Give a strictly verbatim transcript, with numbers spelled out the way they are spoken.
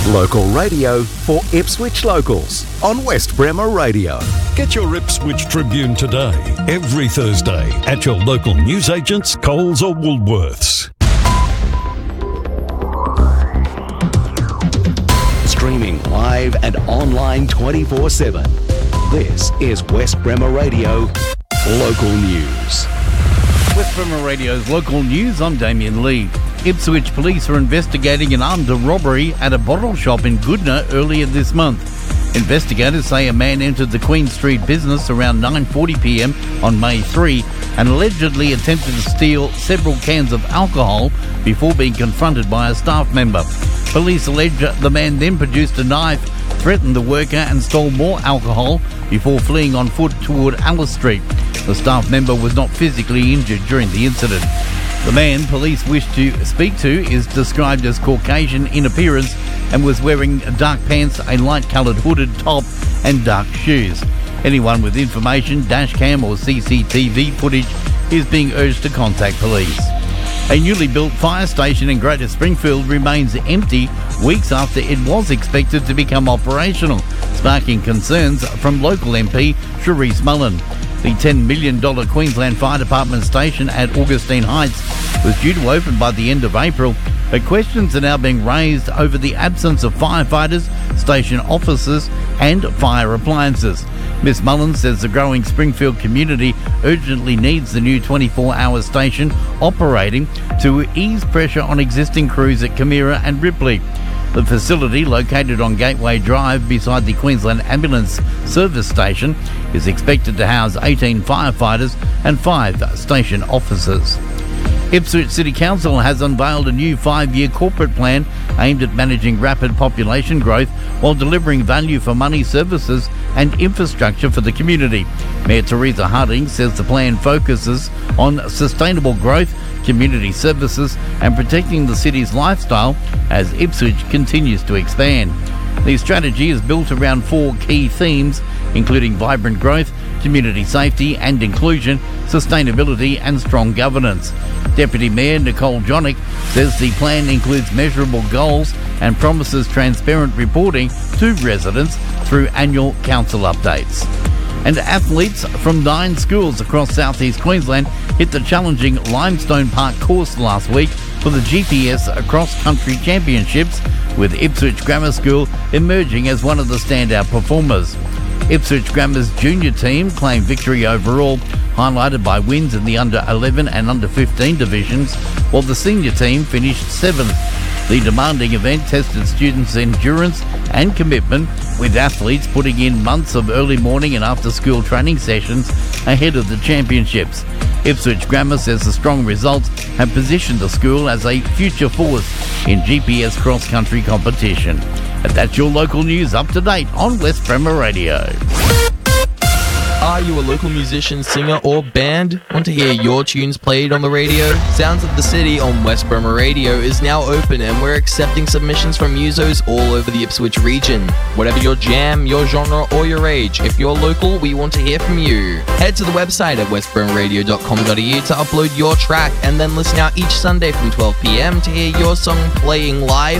Local radio for Ipswich locals on West Bremer Radio. Get your Ipswich Tribune today, every Thursday, at your local newsagents, Coles or Woolworths. Streaming live and online twenty-four seven. This is West Bremer Radio Local News. West Bremer Radio's Local News, I'm Damien Lee. Ipswich police are investigating an armed robbery at a bottle shop in Goodna earlier this month. Investigators say a man entered the Queen Street business around nine forty p m on May third and allegedly attempted to steal several cans of alcohol before being confronted by a staff member. Police allege the man then produced a knife, threatened the worker and stole more alcohol before fleeing on foot toward Alice Street. The staff member was not physically injured during the incident. The man police wish to speak to is described as Caucasian in appearance and was wearing dark pants, a light-coloured hooded top and dark shoes. Anyone with information, dashcam or C C T V footage is being urged to contact police. A newly built fire station in Greater Springfield remains empty weeks after it was expected to become operational, sparking concerns from local M P Cherise Mullen. The ten million dollars Queensland Fire Department station at Augustine Heights was due to open by the end of April, but questions are now being raised over the absence of firefighters, station officers and fire appliances. Miss Mullen says the growing Springfield community urgently needs the new twenty-four hour station operating to ease pressure on existing crews at Camira and Ripley. The facility, located on Gateway Drive beside the Queensland Ambulance Service Station, is expected to house eighteen firefighters and five station officers. Ipswich City Council has unveiled a new five-year corporate plan aimed at managing rapid population growth while delivering value for money services and infrastructure for the community. Mayor Teresa Harding says the plan focuses on sustainable growth, community services and protecting the city's lifestyle as Ipswich continues to expand. The strategy is built around four key themes, including vibrant growth, community safety and inclusion, sustainability and strong governance. Deputy Mayor Nicole Jonick says the plan includes measurable goals and promises transparent reporting to residents through annual council updates. And athletes from nine schools across southeast Queensland hit the challenging Limestone Park course last week for the G P S Cross Country Championships, with Ipswich Grammar School emerging as one of the standout performers. Ipswich Grammar's junior team claimed victory overall, highlighted by wins in the under eleven and under fifteen divisions, while the senior team finished seventh. The demanding event tested students' endurance and commitment, with athletes putting in months of early morning and after-school training sessions ahead of the championships. Ipswich Grammar says the strong results have positioned the school as a future force in G P S cross-country competition. And that's your local news up to date on West Bremer Radio. Are you a local musician, singer or band? Want to hear your tunes played on the radio? Sounds of the City on West Bremer Radio is now open and we're accepting submissions from musos all over the Ipswich region. Whatever your jam, your genre or your age, if you're local, we want to hear from you. Head to the website at west bremer radio dot com dot a u to upload your track and then listen out each Sunday from twelve p m to hear your song playing live